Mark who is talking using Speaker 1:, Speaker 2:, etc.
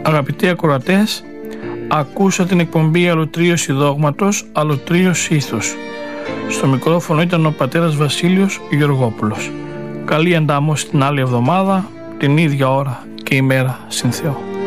Speaker 1: Αγαπητοί ακροατές, ακούσα την εκπομπή Αλωτρίωση Δόγματος, Αλωτρίωση Ήθους. Στο μικρόφωνο ήταν ο πατέρας Βασίλειος Γεωργόπουλος. Καλή εντάμωση την άλλη εβδομάδα, την ίδια ώρα και ημέρα συν Θεό.